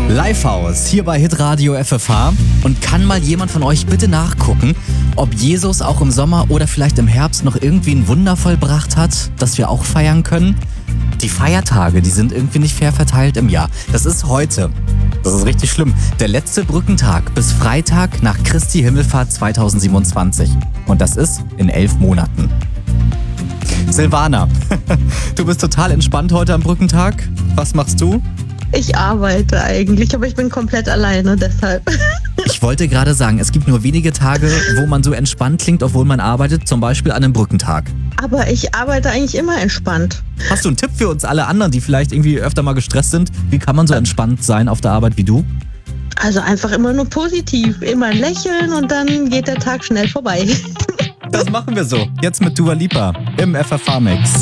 Livehouse hier bei Hitradio FFH. Und kann mal jemand von euch bitte nachgucken, ob Jesus auch im Sommer oder vielleicht im Herbst noch irgendwie ein Wunder vollbracht hat, das wir auch feiern können? Die Feiertage, die sind irgendwie nicht fair verteilt im Jahr. Das ist heute. Das ist richtig schlimm. Der letzte Brückentag bis Freitag nach Christi Himmelfahrt 2027. Und das ist in 11 Monaten. Silvana, du bist total entspannt heute am Brückentag. Was machst du? Ich arbeite eigentlich, aber ich bin komplett alleine, deshalb. Ich wollte gerade sagen, es gibt nur wenige Tage, wo man so entspannt klingt, obwohl man arbeitet, zum Beispiel an einem Brückentag. Aber ich arbeite eigentlich immer entspannt. Hast du einen Tipp für uns alle anderen, die vielleicht irgendwie öfter mal gestresst sind? Wie kann man so entspannt sein auf der Arbeit wie du? Also einfach immer nur positiv, immer lächeln und dann geht der Tag schnell vorbei. Das machen wir so. Jetzt mit Dua Lipa im FFH-Mix.